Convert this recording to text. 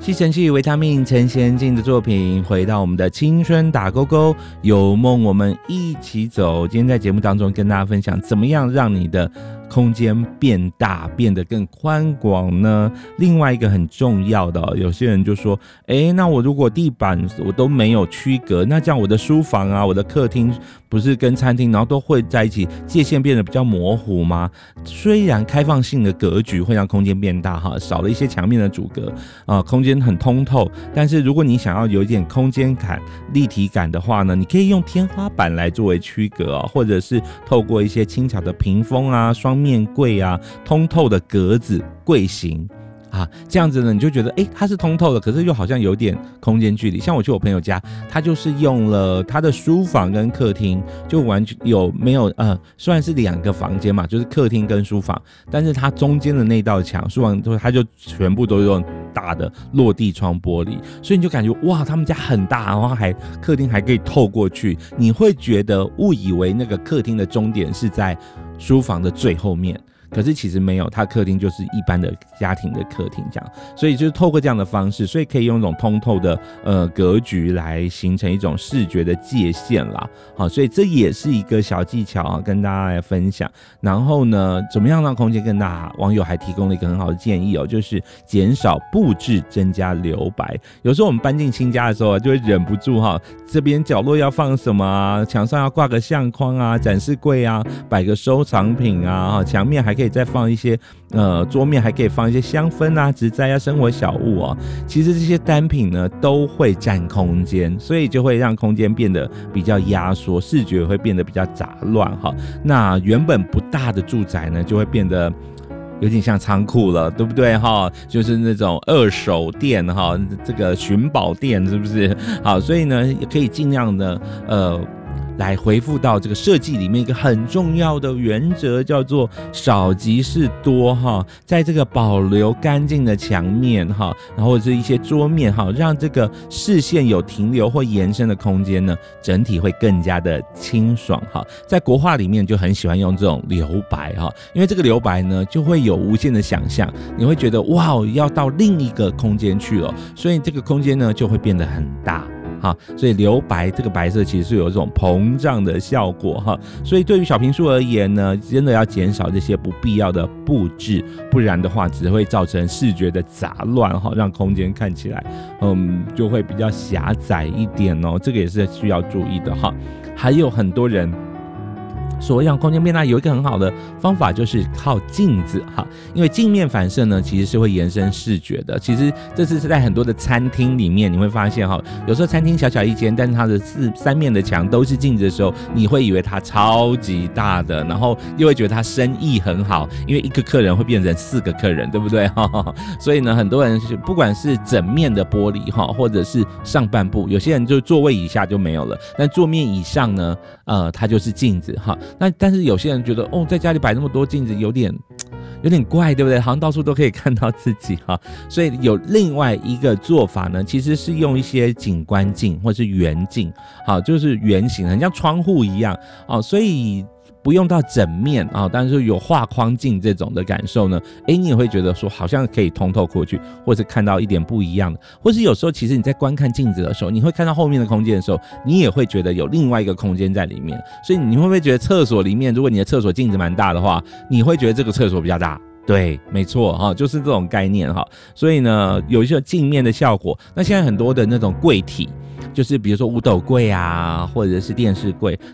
吸尘器维他命陈贤进的作品，回到我们的青春打勾勾，有梦我们一起走。今天在节目当中跟大家分享，怎么样让你的空间变大，变得更宽广呢？另外一个很重要的有些人就说，那我如果地板我都没有区隔，那这样我的书房啊，我的客厅不是跟餐厅然后都会在一起，界限变得比较模糊吗？虽然开放性的格局会让空间变大少了一些墙面的阻隔空间很通透，但是如果你想要有一点空间感、立体感的话呢，你可以用天花板来作为区隔或者是透过一些轻巧的屏风啊、双面柜啊、通透的格子、柜型这样子呢，你就觉得它是通透的，可是又好像有点空间距离。像我去我朋友家，他就是用了他的书房跟客厅，就完全没有虽然是2个房间嘛，就是客厅跟书房，但是它中间的那道墙，书房它就全部都用大的落地窗玻璃，所以你就感觉哇，他们家很大，然后客厅还可以透过去，你会觉得误以为那个客厅的终点是在书房的最后面。可是其实没有，它客厅就是一般的家庭的客厅这样，所以就是透过这样的方式，所以可以用一种通透的格局来形成一种视觉的界限啦。好，所以这也是一个小技巧跟大家来分享。然后呢，怎么样让空间更大？网友还提供了一个很好的建议就是减少布置，增加留白。有时候我们搬进新家的时候就会忍不住这边角落要放什么墙上要挂个相框展示柜摆个收藏品墙面还可以再放一些桌面还可以放一些香氛植栽生活小物其实这些单品呢都会占空间，所以就会让空间变得比较压缩，视觉会变得比较杂乱那原本不大的住宅呢就会变得有点像仓库了，对不对就是那种二手店这个寻宝店是不是？好，所以呢也可以尽量的来回复到这个设计里面一个很重要的原则，叫做少即是多在这个保留干净的墙面然后或者是一些桌面让这个视线有停留或延伸的空间呢，整体会更加的清爽在国画里面就很喜欢用这种留白因为这个留白呢就会有无限的想象，你会觉得哇要到另一个空间去了，所以这个空间呢就会变得很大所以留白这个白色其实是有这种膨胀的效果所以对于小坪数而言呢，真的要减少这些不必要的布置，不然的话只会造成视觉的杂乱让空间看起来就会比较狭窄一点这个也是需要注意的还有很多人所谓让空间变大，有一个很好的方法就是靠镜子因为镜面反射呢其实是会延伸视觉的。其实这次是在很多的餐厅里面你会发现有时候餐厅小小一间，但是它的3面的墙都是镜子的时候，你会以为它超级大的，然后又会觉得它生意很好，因为一个客人会变成4个客人，对不对所以呢很多人不管是整面的玻璃或者是上半部，有些人就座位以下就没有了，但桌面以上呢它就是镜子那但是有些人觉得在家里摆那么多镜子有点怪，对不对？好像到处都可以看到自己所以有另外一个做法呢，其实是用一些景观镜或是圆镜就是圆形很像窗户一样所以不用到整面但是有画框镜这种的感受呢你也会觉得说好像可以通透过去，或是看到一点不一样的，或是有时候其实你在观看镜子的时候，你会看到后面的空间的时候，你也会觉得有另外一个空间在里面。所以你会不会觉得厕所里面，如果你的厕所镜子蛮大的话，你会觉得这个厕所比较大？对，没错就是这种概念所以呢有一些镜面的效果。那现在很多的那种柜体，就是比如说五斗柜或者是电视柜，